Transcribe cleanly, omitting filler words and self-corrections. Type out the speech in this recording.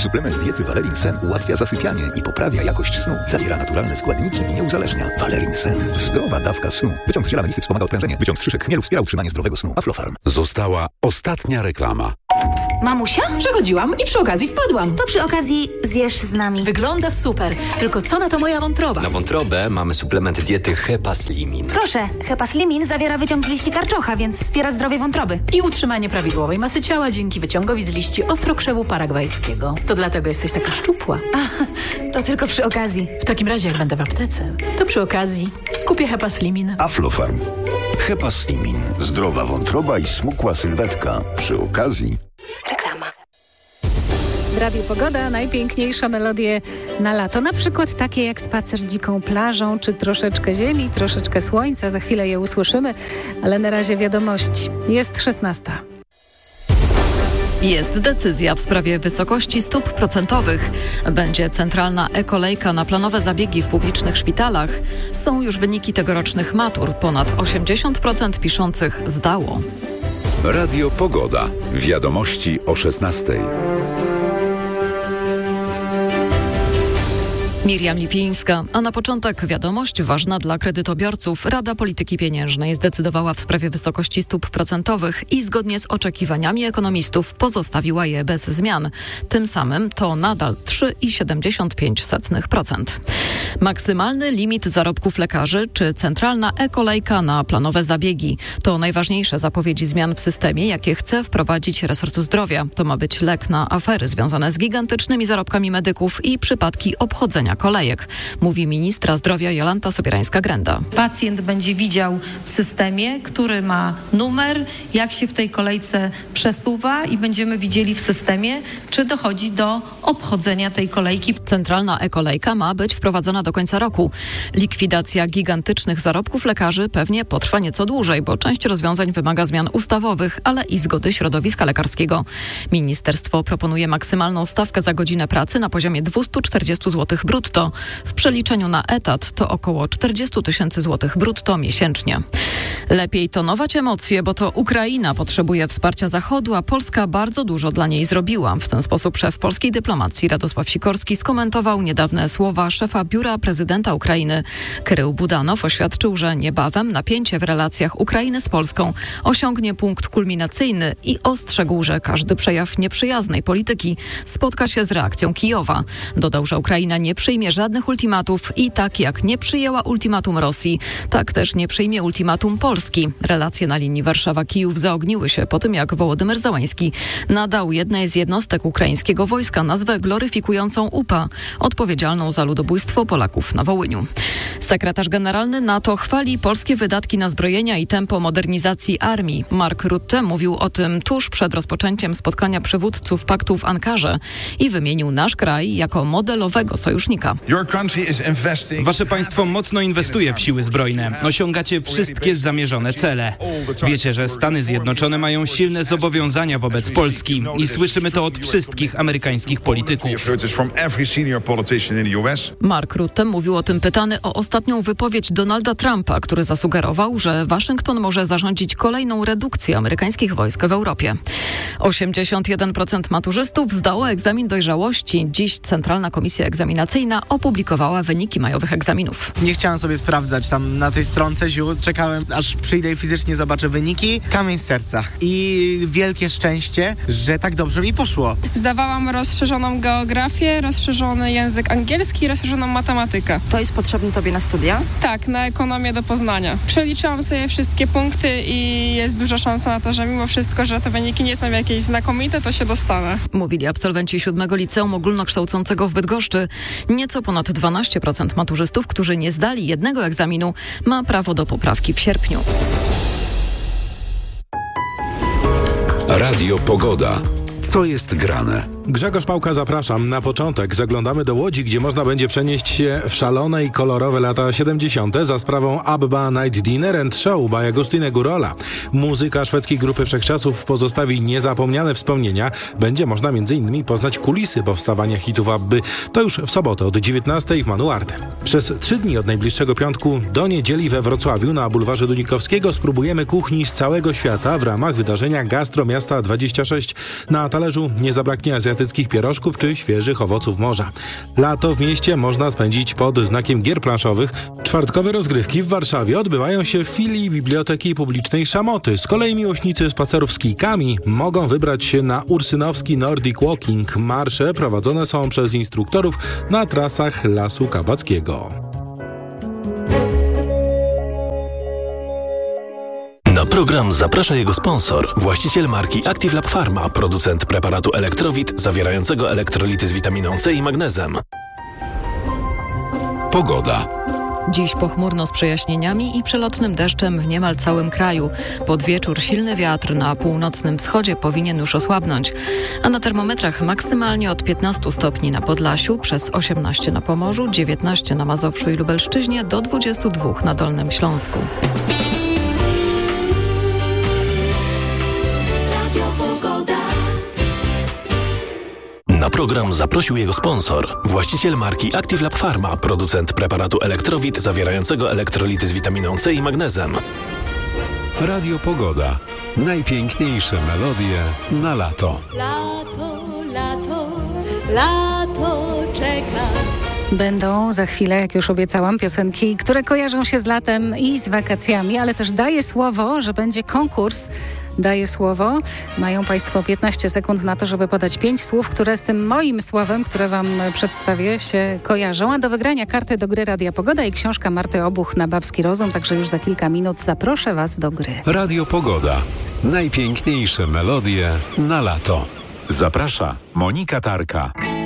Suplement diety Valerin Sen ułatwia zasypianie i poprawia jakość snu. Zawiera naturalne składniki i nie uzależnia. Valerin Sen. Zdrowa dawka snu. Wyciąg z ziela melisy wspomaga odprężenie. Wyciąg z szyszek chmielu wspiera utrzymanie zdrowego snu. Aflofarm. Została ostatnia reklama. Mamusia? Przechodziłam i przy okazji wpadłam. To przy okazji zjesz z nami. Wygląda super. Tylko co na to moja wątroba? Na wątrobę mamy suplement diety Hepaslimin. Proszę, Hepaslimin zawiera wyciąg z liści karczocha, więc wspiera zdrowie wątroby. I utrzymanie prawidłowej masy ciała dzięki wyciągowi z liści ostrokrzewu paragwajskiego. To dlatego jesteś taka szczupła. To tylko przy okazji. W takim razie, jak będę w aptece, to przy okazji kupię Hepaslimin. Aflofarm. Hepaslimin. Zdrowa wątroba i smukła sylwetka. Przy okazji. Reklama. W Radiu Pogoda najpiękniejsze melodie na lato. Na przykład takie jak spacer dziką plażą, czy troszeczkę ziemi, troszeczkę słońca. Za chwilę je usłyszymy, ale na razie wiadomości. Jest 16. Jest decyzja w sprawie wysokości stóp procentowych. Będzie centralna e-kolejka na planowe zabiegi w publicznych szpitalach. Są już wyniki tegorocznych matur. Ponad 80% piszących zdało. Radio Pogoda. Wiadomości o 16:00. Miriam Lipińska. A na początek wiadomość ważna dla kredytobiorców. Rada Polityki Pieniężnej zdecydowała w sprawie wysokości stóp procentowych i zgodnie z oczekiwaniami ekonomistów pozostawiła je bez zmian. Tym samym to nadal 3,75%. Maksymalny limit zarobków lekarzy czy centralna e-kolejka na planowe zabiegi. To najważniejsze zapowiedzi zmian w systemie, jakie chce wprowadzić resort zdrowia. To ma być lek na afery związane z gigantycznymi zarobkami medyków i przypadki obchodzenia kolejek, mówi ministra zdrowia Jolanta Sobierańska-Grenda. Pacjent będzie widział w systemie, który ma numer, jak się w tej kolejce przesuwa i będziemy widzieli w systemie, czy dochodzi do obchodzenia tej kolejki. Centralna e-kolejka ma być wprowadzona do końca roku. Likwidacja gigantycznych zarobków lekarzy pewnie potrwa nieco dłużej, bo część rozwiązań wymaga zmian ustawowych, ale i zgody środowiska lekarskiego. Ministerstwo proponuje maksymalną stawkę za godzinę pracy na poziomie 240 zł brutto. W przeliczeniu na etat to około 40 000 złotych brutto miesięcznie. Lepiej tonować emocje, bo to Ukraina potrzebuje wsparcia Zachodu, a Polska bardzo dużo dla niej zrobiła. W ten sposób szef polskiej dyplomacji Radosław Sikorski skomentował niedawne słowa szefa biura prezydenta Ukrainy. Krył Budanow oświadczył, że niebawem napięcie w relacjach Ukrainy z Polską osiągnie punkt kulminacyjny i ostrzegł, że każdy przejaw nieprzyjaznej polityki spotka się z reakcją Kijowa. Dodał, że Ukraina nie przyjmie żadnych ultimatów i tak jak nie przyjęła ultimatum Rosji, tak też nie przyjmie ultimatum Polski. Relacje na linii Warszawa-Kijów zaogniły się po tym, jak Wołodymyr Zełański nadał jednej z jednostek ukraińskiego wojska nazwę gloryfikującą UPA, odpowiedzialną za ludobójstwo Polaków na Wołyniu. Sekretarz generalny NATO chwali polskie wydatki na zbrojenia i tempo modernizacji armii. Mark Rutte mówił o tym tuż przed rozpoczęciem spotkania przywódców paktu w Ankarze i wymienił nasz kraj jako modelowego sojusznika. Wasze państwo mocno inwestuje w siły zbrojne. Osiągacie wszystkie zamierzone cele. Wiecie, że Stany Zjednoczone mają silne zobowiązania wobec Polski i słyszymy to od wszystkich amerykańskich polityków. Mark Rutte mówił o tym pytany o ostatnią wypowiedź Donalda Trumpa, który zasugerował, że Waszyngton może zarządzić kolejną redukcję amerykańskich wojsk w Europie. 81% maturzystów zdało egzamin dojrzałości. Dziś Centralna Komisja Egzaminacyjna opublikowała wyniki majowych egzaminów. Nie chciałem sobie sprawdzać tam na tej stronce, czekałem aż przyjdę i fizycznie zobaczę wyniki. Kamień z serca i wielkie szczęście, że tak dobrze mi poszło. Zdawałam rozszerzoną geografię, rozszerzony język angielski i rozszerzoną matematykę. To jest potrzebne tobie na studia? Tak, na ekonomię do Poznania. Przeliczyłam sobie wszystkie punkty i jest duża szansa na to, że mimo wszystko, że te wyniki nie są jakieś znakomite, to się dostanę. Mówili absolwenci 7 liceum ogólnokształcącego w Bydgoszczy. Nieco ponad 12% maturzystów, którzy nie zdali jednego egzaminu, ma prawo do poprawki w sierpniu. Radio Pogoda. Co jest grane? Grzegorz Pałka, zapraszam. Na początek zaglądamy do Łodzi, gdzie można będzie przenieść się w szalone i kolorowe lata 70. za sprawą Abba Night Dinner and Show by Agustine Gurola. Muzyka szwedzkiej grupy Wszechczasów pozostawi niezapomniane wspomnienia. Będzie można m.in. poznać kulisy powstawania hitów Abby. To już w sobotę od 19 w Manuarte. Przez 3 dni od najbliższego piątku do niedzieli we Wrocławiu na bulwarze Dunikowskiego spróbujemy kuchni z całego świata w ramach wydarzenia Gastro Miasta 26. Na talerzu nie zabraknie azjatyckich pierożków czy świeżych owoców morza. Lato w mieście można spędzić pod znakiem gier planszowych. Czwartkowe rozgrywki w Warszawie odbywają się w filii Biblioteki Publicznej Szamoty. Z kolei miłośnicy spacerów z kijkami mogą wybrać się na ursynowski Nordic Walking. Marsze prowadzone są przez instruktorów na trasach Lasu Kabackiego. Na program zaprasza jego sponsor, właściciel marki Active Lab Pharma, producent preparatu Elektrowit zawierającego elektrolity z witaminą C i magnezem. Pogoda. Dziś pochmurno z przejaśnieniami i przelotnym deszczem w niemal całym kraju. Pod wieczór silny wiatr na północnym wschodzie powinien już osłabnąć, a na termometrach maksymalnie od 15 stopni na Podlasiu, przez 18 na Pomorzu, 19 na Mazowszu i Lubelszczyźnie, do 22 na Dolnym Śląsku. Na program zaprosił jego sponsor, właściciel marki Active Lab Pharma, producent preparatu Elektrowit zawierającego elektrolity z witaminą C i magnezem. Radio Pogoda. Najpiękniejsze melodie na lato. Lato, lato, lato czeka. Będą za chwilę, jak już obiecałam, piosenki, które kojarzą się z latem i z wakacjami, ale też daję słowo, że będzie konkurs. Daję słowo. Mają Państwo 15 sekund na to, żeby podać 5 słów, które z tym moim słowem, które Wam przedstawię, się kojarzą. A do wygrania karty do gry Radia Pogoda i książka Marty Obuch na babski rozum, także już za kilka minut zaproszę Was do gry. Radio Pogoda. Najpiękniejsze melodie na lato. Zaprasza Monika Tarka.